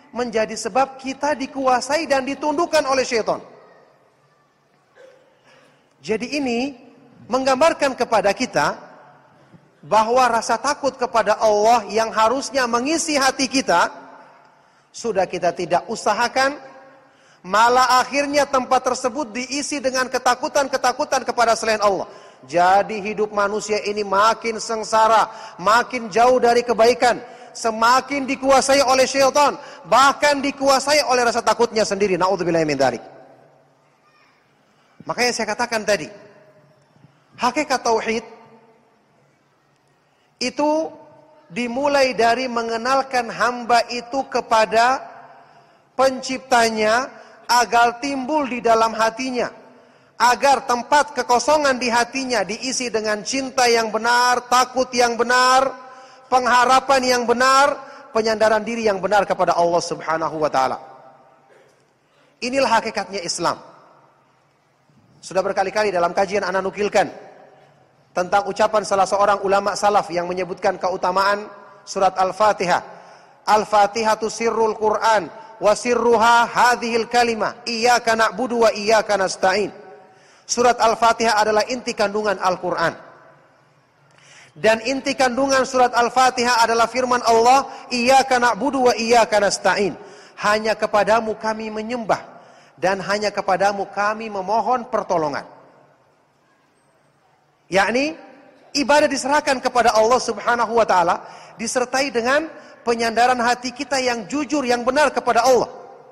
menjadi sebab kita dikuasai dan ditundukkan oleh syaitan. Jadi ini menggambarkan kepada kita bahwa rasa takut kepada Allah yang harusnya mengisi hati kita, sudah kita tidak usahakan, malah akhirnya tempat tersebut diisi dengan ketakutan-ketakutan kepada selain Allah. Jadi hidup manusia ini makin sengsara, makin jauh dari kebaikan, semakin dikuasai oleh syaitan, bahkan dikuasai oleh rasa takutnya sendiri. Na'udzubillahi min dzalik. Makanya saya katakan tadi, hakikat tauhid itu dimulai dari mengenalkan hamba itu kepada penciptanya agar timbul di dalam hatinya, agar tempat kekosongan di hatinya diisi dengan cinta yang benar, takut yang benar, pengharapan yang benar, penyandaran diri yang benar kepada Allah Subhanahu wa taala. Inilah hakikatnya Islam. Sudah berkali-kali dalam kajian ana nukilkan tentang ucapan salah seorang ulama salaf yang menyebutkan keutamaan surat Al-Fatihah. Al-Fatihatu sirrul Qur'an wa sirruha hadhil kalimah iyyaka na'budu wa iyyaka nasta'in. Surat Al-Fatihah adalah inti kandungan Al-Qur'an. Dan inti kandungan surat Al-Fatihah adalah firman Allah, iyyaka na'budu wa iyyaka nasta'in. Hanya kepadamu kami menyembah dan hanya kepadamu kami memohon pertolongan. Yakni ibadah diserahkan kepada Allah Subhanahu wa taala disertai dengan penyandaran hati kita yang jujur, yang benar kepada Allah.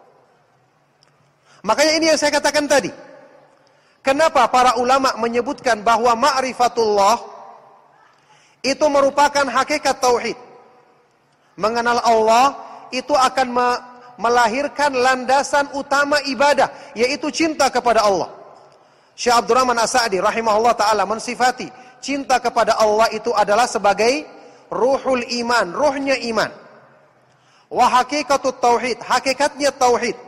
Makanya ini yang saya katakan tadi. Kenapa para ulama menyebutkan bahwa ma'rifatullah itu merupakan hakikat tauhid. Mengenal Allah itu akan melahirkan landasan utama ibadah, yaitu cinta kepada Allah. Syekh Abdurrahman As-Sa'di rahimahullah ta'ala mensifati cinta kepada Allah itu adalah sebagai ruhul iman, ruhnya iman. Wa hakikatut tauhid, hakikatnya tauhid.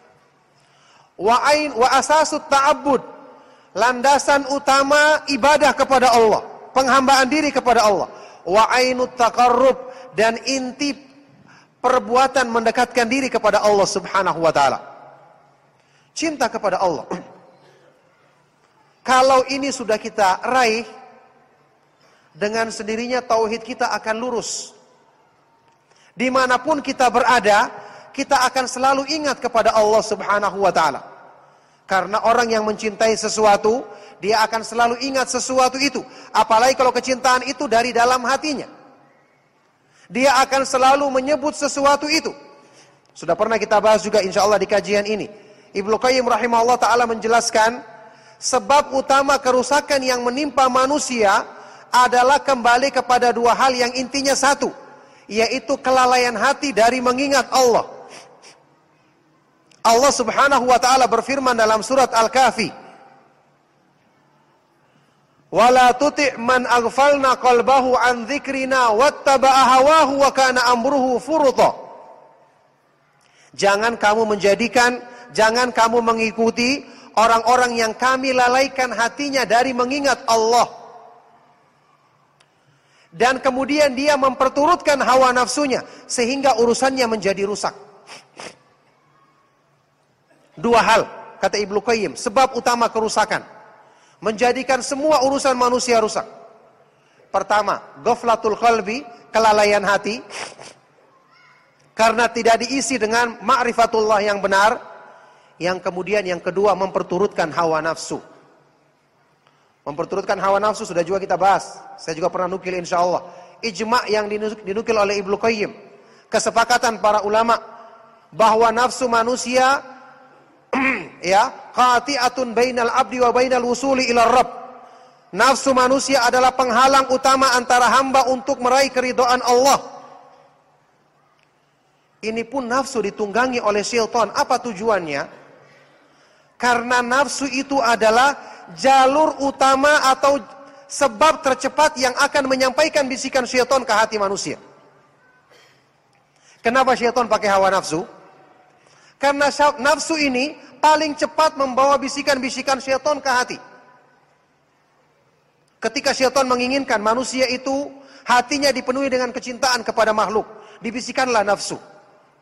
Wa asasut ta'abbud, landasan utama ibadah kepada Allah, penghambaan diri kepada Allah. Wa ainut taqarrub, dan inti perbuatan mendekatkan diri kepada Allah Subhanahu wa taala. Cinta kepada Allah. Kalau ini sudah kita raih, dengan sendirinya tauhid kita akan lurus. Dimanapun kita berada, kita akan selalu ingat kepada Allah Subhanahu wa taala. Karena orang yang mencintai sesuatu, dia akan selalu ingat sesuatu itu. Apalagi kalau kecintaan itu dari dalam hatinya, dia akan selalu menyebut sesuatu itu. Sudah pernah kita bahas juga insyaallah di kajian ini. Ibnu Qayyim rahimahullah ta'ala menjelaskan, sebab utama kerusakan yang menimpa manusia adalah kembali kepada dua hal yang intinya satu, yaitu kelalaian hati dari mengingat Allah. Allah Subhanahu wa ta'ala berfirman dalam surat Al-Kahfi, wala tuti' man aghfalna qalbahu an dzikrina wattaba'a hawahu wa kana amruhu furuta. Jangan kamu mengikuti orang-orang yang kami lalaikan hatinya dari mengingat Allah, dan kemudian dia memperturutkan hawa nafsunya sehingga urusannya menjadi rusak. Dua hal, kata Ibnu Qayyim, sebab utama kerusakan, menjadikan semua urusan manusia rusak. Pertama, ghaflatul qalbi, kelalaian hati, karena tidak diisi dengan ma'rifatullah yang benar. Yang kemudian yang kedua, memperturutkan hawa nafsu. Memperturutkan hawa nafsu sudah juga kita bahas. Saya juga pernah nukil insyaallah. Ijma' yang dinukil oleh Ibnu Qayyim, kesepakatan para ulama bahwa nafsu manusia ya, qati'atun bainal abdi wa bainal wusuli ila Rabb. Nafsu manusia adalah penghalang utama antara hamba untuk meraih keridhaan Allah. Ini pun nafsu ditunggangi oleh syaitan. Apa tujuannya? Karena nafsu itu adalah jalur utama atau sebab tercepat yang akan menyampaikan bisikan syaitan ke hati manusia. Kenapa syaitan pakai hawa nafsu? Karena nafsu ini paling cepat membawa bisikan-bisikan syaitan ke hati. Ketika syaitan menginginkan manusia itu hatinya dipenuhi dengan kecintaan kepada makhluk, dibisikanlah nafsu.